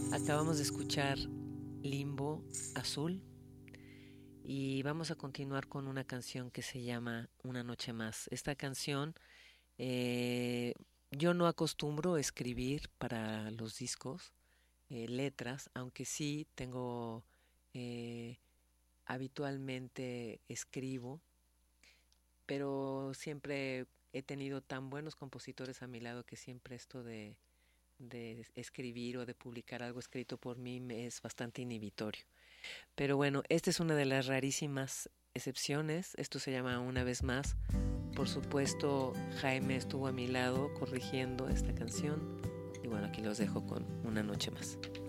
Acabamos de escuchar Limbo Azul y vamos a continuar con una canción que se llama Una noche más. Esta canción eh, yo no acostumbro escribir para los discos letras, aunque sí tengo eh, habitualmente escribo, pero siempre he tenido tan buenos compositores a mi lado que siempre esto de escribir o de publicar algo escrito por mí me es bastante inhibitorio. Pero bueno, esta es una de las rarísimas excepciones. Esto se llama Una vez más. Por supuesto, Jaime estuvo a mi lado corrigiendo esta canción. Y bueno, aquí los dejo con Una noche más.